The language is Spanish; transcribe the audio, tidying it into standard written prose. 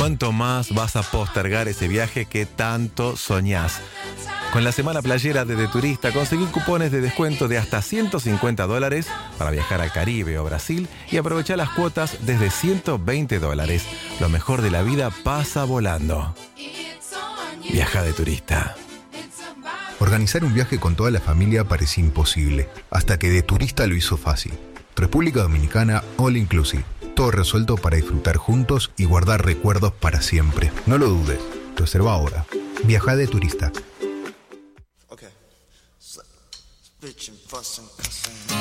¿Cuánto más vas a postergar ese viaje que tanto soñás? Con la semana playera de Turista conseguí cupones de descuento de hasta $150 para viajar al Caribe o Brasil y aprovechar las cuotas desde $120. Lo mejor de la vida pasa volando. Viaja de Turista. Organizar un viaje con toda la familia parecía imposible, hasta que de Turista lo hizo fácil. República Dominicana All Inclusive. Todo resuelto para disfrutar juntos y guardar recuerdos para siempre. No lo dudes. Reserva ahora. Viaja de Turista.